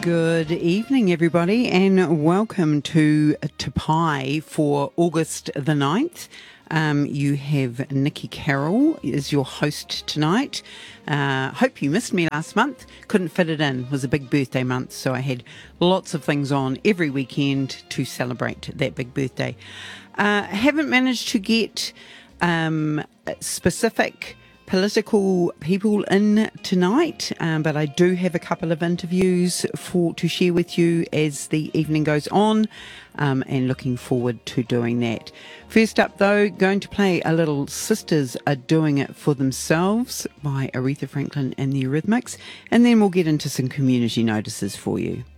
Good evening, everybody, and welcome to Tapai for August the 9th. You have Nikki Carroll as your host tonight. Hope you missed me last month. Couldn't fit it in. It was a big birthday month, so I had lots of things on every weekend to celebrate that big birthday. Haven't managed to get specific political people in tonight, but I do have a couple of interviews to share with you as the evening goes on, and looking forward to doing that. First up though, going to play a little Sisters Are Doing It For Themselves by Aretha Franklin and the Eurythmics, and then we'll get into some community notices for you.